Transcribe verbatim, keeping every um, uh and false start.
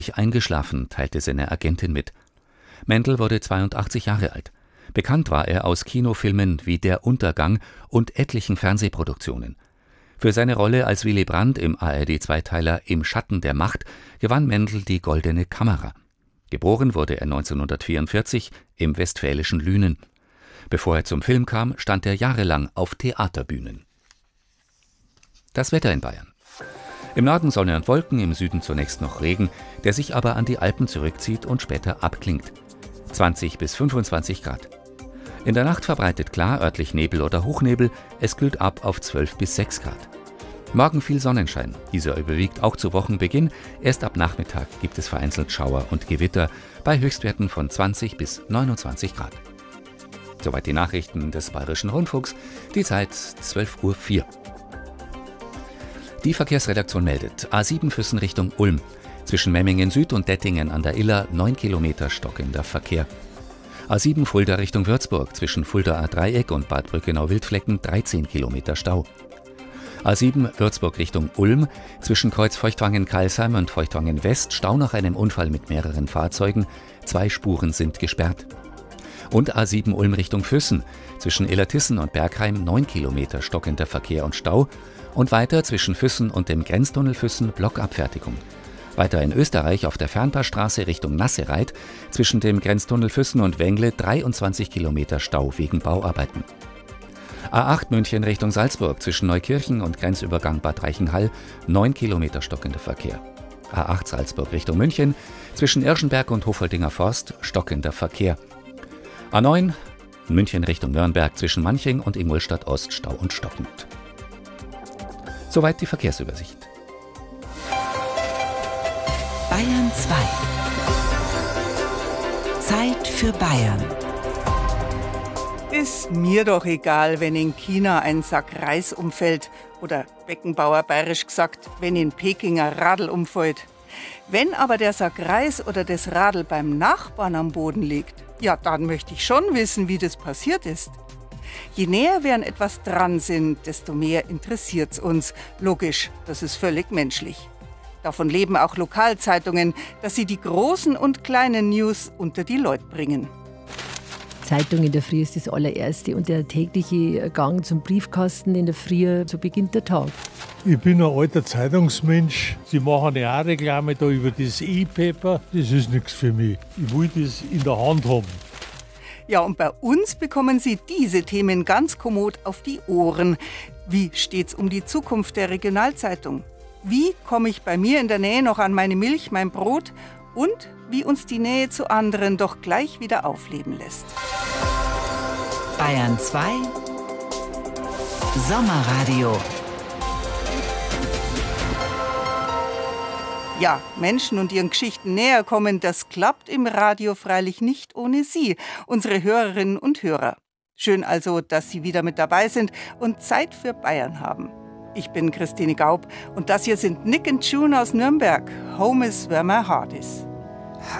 eingeschlafen, teilte seine Agentin mit. Mendel wurde zweiundachtzig Jahre alt. Bekannt war er aus Kinofilmen wie Der Untergang und etlichen Fernsehproduktionen. Für seine Rolle als Willy Brandt im A R D-Zweiteiler Im Schatten der Macht gewann Mendel die Goldene Kamera. Geboren wurde er neunzehnhundertvierundvierzig im westfälischen Lünen. Bevor er zum Film kam, stand er jahrelang auf Theaterbühnen. Das Wetter in Bayern. Im Norden Sonne und Wolken, im Süden zunächst noch Regen, der sich aber an die Alpen zurückzieht und später abklingt. zwanzig bis fünfundzwanzig Grad. In der Nacht verbreitet klar, örtlich Nebel oder Hochnebel, es kühlt ab auf zwölf bis sechs Grad. Morgen viel Sonnenschein, dieser überwiegt auch zu Wochenbeginn. Erst ab Nachmittag gibt es vereinzelt Schauer und Gewitter bei Höchstwerten von zwanzig bis neunundzwanzig Grad. Soweit die Nachrichten des Bayerischen Rundfunks, die Zeit zwölf Uhr vier. Die Verkehrsredaktion meldet, A sieben Füssen Richtung Ulm. Zwischen Memmingen Süd und Dettingen an der Iller neun Kilometer stockender Verkehr. A sieben Fulda Richtung Würzburg, zwischen Fuldaer Dreieck und Bad Brückenau-Wildflecken dreizehn Kilometer Stau. A sieben Würzburg Richtung Ulm, zwischen Kreuz Feuchtwangen-Kalsheim und Feuchtwangen West Stau nach einem Unfall mit mehreren Fahrzeugen, zwei Spuren sind gesperrt. Und A sieben Ulm Richtung Füssen, zwischen Illertissen und Bergheim neun Kilometer stockender Verkehr und Stau und weiter zwischen Füssen und dem Grenztunnel Füssen Blockabfertigung. Weiter in Österreich auf der Fernpassstraße Richtung Nassereit zwischen dem Grenztunnel Füssen und Wengle dreiundzwanzig Kilometer Stau wegen Bauarbeiten. A acht München Richtung Salzburg zwischen Neukirchen und Grenzübergang Bad Reichenhall neun Kilometer stockender Verkehr. A acht Salzburg Richtung München zwischen Irschenberg und Hofoldinger Forst stockender Verkehr. A neun München Richtung Nürnberg zwischen Manching und Ingolstadt Ost Stau und stockend. Soweit die Verkehrsübersicht. Bayern zwei. Zeit für Bayern. Ist mir doch egal, wenn in China ein Sack Reis umfällt oder Beckenbauer bayerisch gesagt, wenn in Peking ein Radl umfällt. Wenn aber der Sack Reis oder das Radl beim Nachbarn am Boden liegt, ja, dann möchte ich schon wissen, wie das passiert ist. Je näher wir an etwas dran sind, desto mehr interessiert's uns. Logisch, das ist völlig menschlich. Davon leben auch Lokalzeitungen, dass sie die großen und kleinen News unter die Leute bringen. Zeitung in der Früh ist das allererste und der tägliche Gang zum Briefkasten in der Früh, so beginnt der Tag. Ich bin ein alter Zeitungsmensch. Sie machen ja auch Reklame da über das E-Paper. Das ist nichts für mich. Ich will das in der Hand haben. Ja, und bei uns bekommen Sie diese Themen ganz kommod auf die Ohren. Wie steht's um die Zukunft der Regionalzeitung? Wie komme ich bei mir in der Nähe noch an meine Milch, mein Brot? Und wie uns die Nähe zu anderen doch gleich wieder aufleben lässt. Bayern zwei Sommerradio. Ja, Menschen und ihren Geschichten näher kommen, das klappt im Radio freilich nicht ohne Sie, unsere Hörerinnen und Hörer. Schön also, dass Sie wieder mit dabei sind und Zeit für Bayern haben. Ich bin Christine Gaub und das hier sind Nick and June aus Nürnberg. Home is where my heart is.